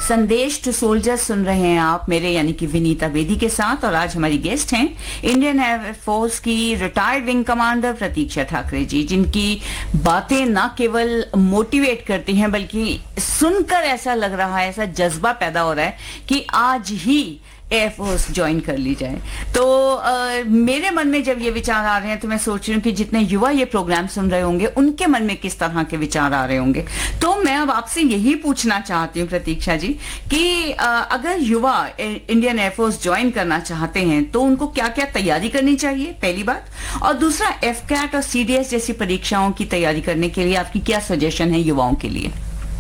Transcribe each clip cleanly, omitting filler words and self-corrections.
संदेश to soldiers सुन रहे हैं आप मेरे यानी कि विनीता बेदी के साथ, और आज हमारी गेस्ट हैं इंडियन एयरफोर्स की रिटायर्ड विंग कमांडर प्रतीक्षा ठाकरे जी, जिनकी बातें ना केवल मोटिवेट करती हैं बल्कि सुनकर ऐसा लग रहा है, ऐसा जज्बा पैदा हो रहा है कि आज ही एयरफोर्स ज्वाइन कर ली जाए। तो मेरे मन में जब ये विचार आ रहे हैं तो मैं सोच रही हूँ कि जितने युवा ये प्रोग्राम सुन रहे होंगे उनके मन में किस तरह के विचार आ रहे होंगे। तो मैं अब आपसे यही पूछना चाहती हूँ प्रतीक्षा जी कि अगर युवा इंडियन एयरफोर्स ज्वाइन करना चाहते हैं तो उनको क्या क्या तैयारी करनी चाहिए, पहली बात, और दूसरा एफकैट और सीडीएस जैसी परीक्षाओं की तैयारी करने के लिए आपकी क्या सजेशन है युवाओं के लिए?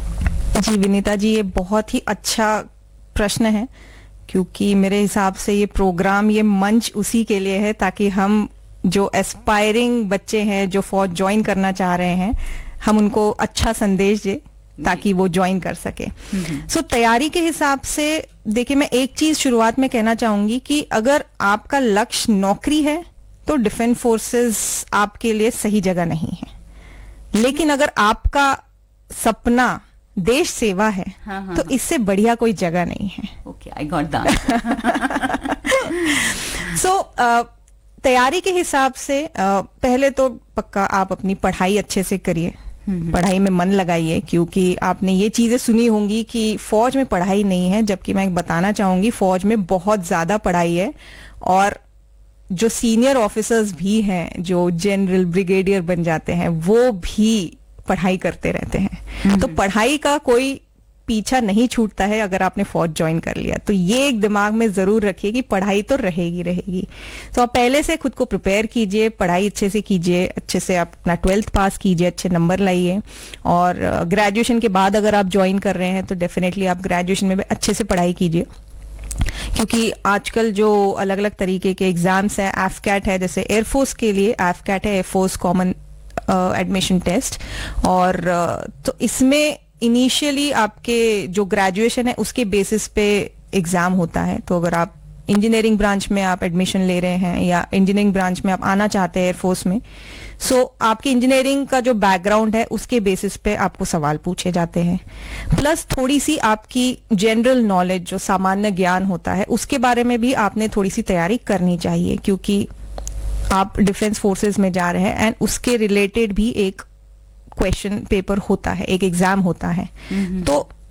जी विनीता जी, ये बहुत ही अच्छा प्रश्न है, क्योंकि मेरे हिसाब से ये प्रोग्राम, ये मंच उसी के लिए है ताकि हम जो एस्पायरिंग बच्चे हैं जो फौज ज्वाइन करना चाह रहे हैं, हम उनको अच्छा संदेश दे ताकि वो ज्वाइन कर सके। सो तैयारी के हिसाब से देखिए, मैं एक चीज शुरुआत में कहना चाहूंगी कि अगर आपका लक्ष्य नौकरी है तो डिफेंस फोर्सेस आपके लिए सही जगह नहीं है, लेकिन अगर आपका सपना देश सेवा है तो इससे बढ़िया कोई जगह नहीं है। Okay, I got that. सो तैयारी के हिसाब से पहले तो पक्का आप अपनी पढ़ाई अच्छे से करिए, पढ़ाई में मन लगाइए, क्योंकि आपने ये चीजें सुनी होंगी कि फौज में पढ़ाई नहीं है, जबकि मैं बताना चाहूंगी फौज में बहुत ज्यादा पढ़ाई है। और जो सीनियर ऑफिसर्स भी हैं, जो जनरल ब्रिगेडियर बन जाते हैं, वो भी पढ़ाई करते रहते हैं। तो पढ़ाई का कोई पीछा नहीं छूटता है अगर आपने फौज ज्वाइन कर लिया। तो ये एक दिमाग में जरूर रखिए कि पढ़ाई तो रहेगी। तो आप पहले से खुद को प्रिपेयर कीजिए, पढ़ाई अच्छे से कीजिए, अच्छे से आप अपना 12th पास कीजिए, अच्छे नंबर लाइए। और ग्रेजुएशन के बाद अगर आप ज्वाइन कर रहे हैं तो डेफिनेटली आप ग्रेजुएशन में भी अच्छे से पढ़ाई कीजिए, क्योंकि आजकल जो अलग अलग तरीके के एग्जाम्स है, एफकैट है, जैसे एयरफोर्स के लिए एफकैट है, एयरफोर्स कॉमन एडमिशन टेस्ट, और तो इसमें इनिशियली आपके जो ग्रेजुएशन है उसके बेसिस पे एग्जाम होता है। तो अगर आप इंजीनियरिंग ब्रांच में आप एडमिशन ले रहे हैं या इंजीनियरिंग ब्रांच में आप आना चाहते हैं एयरफोर्स में, सो आपकी इंजीनियरिंग का जो बैकग्राउंड है उसके बेसिस पे आपको सवाल पूछे जाते हैं, प्लस थोड़ी सी आपकी जनरल नॉलेज, जो सामान्य ज्ञान होता है, उसके बारे में भी आपने थोड़ी सी तैयारी करनी चाहिए, क्योंकि आप डिफेंस फोर्सेस में जा रहे हैं एंड उसके रिलेटेड भी एक क्वेश्चन पेपर होता है, एक एग्जाम होता है। तो